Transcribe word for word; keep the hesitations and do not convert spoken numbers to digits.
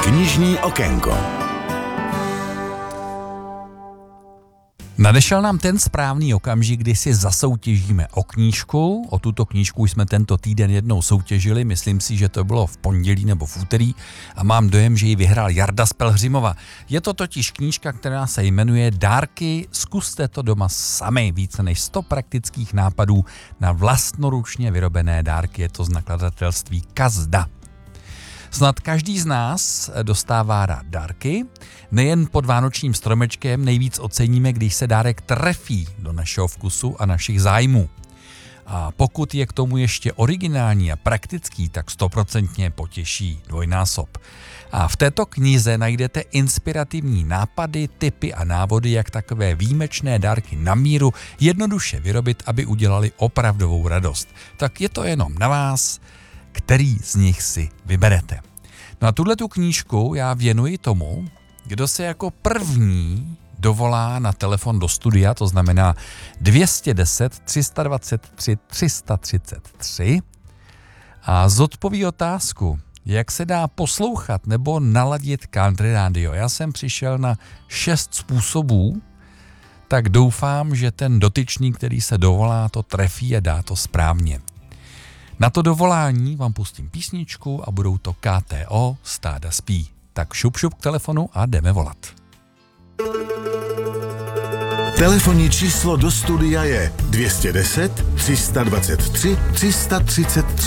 Knižní okénko. Nadešel nám ten správný okamžik, kdy si zasoutěžíme o knížku. O tuto knížku jsme tento týden jednou soutěžili, myslím si, že to bylo v pondělí nebo v úterý a mám dojem, že ji vyhrál Jarda z Pelhřimova. Je to totiž knížka, která se jmenuje Dárky, zkuste to doma sami. Více než sto praktických nápadů na vlastnoručně vyrobené dárky. Je to z nakladatelství Kazda. Snad každý z nás dostává rád dárky. Nejen pod vánočním stromečkem nejvíc oceníme, když se dárek trefí do našeho vkusu a našich zájmů. A pokud je k tomu ještě originální a praktický, tak stoprocentně potěší dvojnásob. A v této knize najdete inspirativní nápady, tipy a návody, jak takové výjimečné dárky na míru jednoduše vyrobit, aby udělali opravdovou radost. Tak je to jenom na vás, který z nich si vyberete. No a tuhletu knížku já věnuji tomu, kdo se jako první dovolá na telefon do studia, to znamená dvě stě deset, tři sta dvacet tři, tři sta třicet tři a zodpoví otázku, jak se dá poslouchat nebo naladit country radio. Já jsem přišel na šest způsobů, tak doufám, že ten dotyčný, který se dovolá, to trefí a dá to správně. Na to dovolání vám pustím písničku a budou to K T O Stáda spí. Tak šup šup k telefonu a jdeme volat. Telefonní číslo do studia je dvě stě deset, tři sta dvacet tři, tři sta třicet tři.